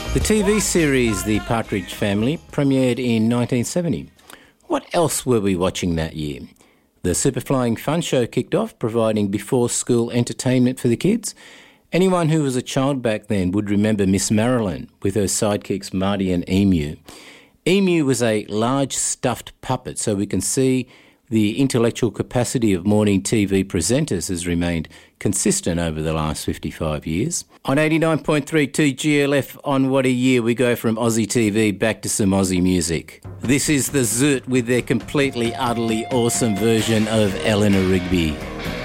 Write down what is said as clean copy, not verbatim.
The TV series The Partridge Family premiered in 1970. What else were we watching that year? The Superflying Fun Show kicked off, providing before-school entertainment for the kids. Anyone who was a child back then would remember Miss Marilyn with her sidekicks Marty and Emu. Emu was a large stuffed puppet, so we can see the intellectual capacity of morning TV presenters has remained consistent over the last 55 years. On 89.3 2GLF on What a Year, we go from Aussie TV back to some Aussie music. This is the Zoot with their completely, utterly awesome version of Eleanor Rigby.